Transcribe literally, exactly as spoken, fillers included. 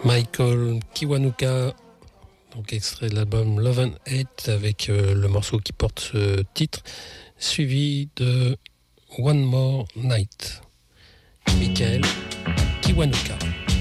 Michael Kiwanuka, donc extrait de l'album Love and Hate avec euh, le morceau qui porte ce titre, suivi de One More Night. Michael Kiwanuka.